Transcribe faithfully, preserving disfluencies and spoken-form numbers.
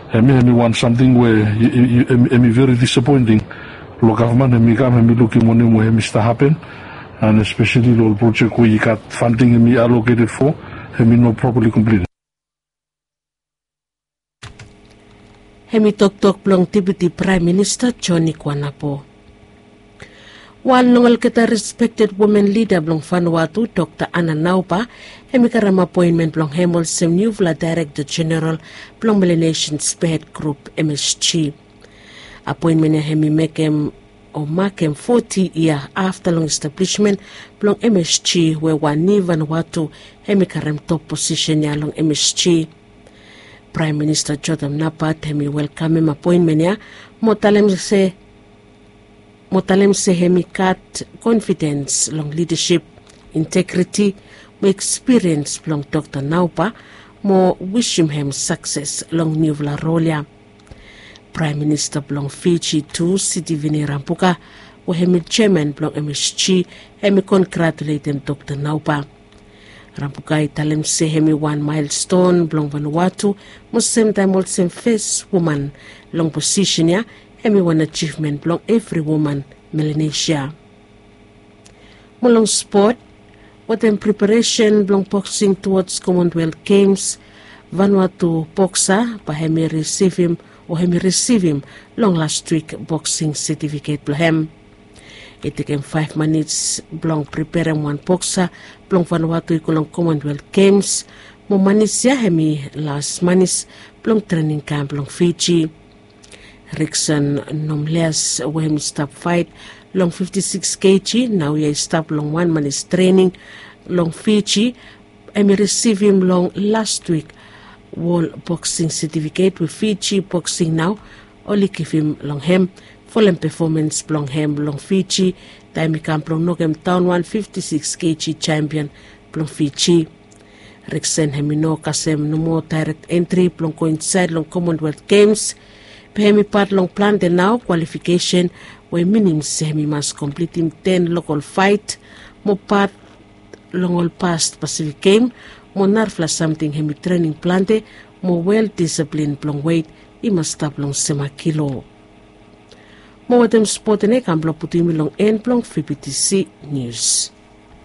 Hemi hemi want something where hemi very disappointing. Lo government hemi kam hemi looking money mo hemi sta happen, and especially lo project where you got funding hemi allocated for hemi not properly completed. Hemi tok tok plong Deputy Prime Minister Johnny Kwanapo. Wan nongal kita respected women leader blong Vanuatu Doctor Anna Naupa hemi karam appointment blong Hemol Semnuvla Director General blong Melanesian Spearhead Group M S G. Appointment ya hemi mekem o makem forty year after long establishment blong M S G where wan ni Vanuatu hemi karam top position ya long M S G. Prime Minister Jotham Napat hemi welcome him appointment ya motalem se Motalem se hemi kat confidence long leadership, integrity, mo experience long Doctor Naupa, mo wish him him success long Nuvla Rolia. Prime Minister blong Fiji too, Siti Vini Rampuka, wo hemi chairman blong M S G, hemi congratulate him Doctor Naupa. Rampuka italem se hemi one milestone blong Vanuatu, mo same time all same first woman long position ya, hemi one achievement belong every woman Melanesia. Mulong sport, what in preparation belong boxing towards Commonwealth Games, Vanuatu boxer, pa hemi receive him or hemi receive him long last week boxing certificate belong. It taken five minutes belong preparing one boxer belong Vanuatu ikulong Commonwealth Games. Mo manis ya hemi last manis belong training camp belong Fiji. Rickson Nomles when stop fight long fifty-six kilograms, now he stop long one man is training long Fiji. I may receive him long last week world boxing certificate with Fiji boxing now. Only give him long him full performance long him long Fiji. Time he come long knock him down one fifty-six kilogram champion long Fiji. Rickson hemino kasem no more direct entry long coincide long Commonwealth Games. Hemi part long plan the now qualification where minimum hemi must complete him ten local fight mo part long all past Pacific game mo narfla something hemi training plante mo well disciplined long weight he must stop long sema kilo mo watem sport ne kamblo puti mi long end long F P T C news.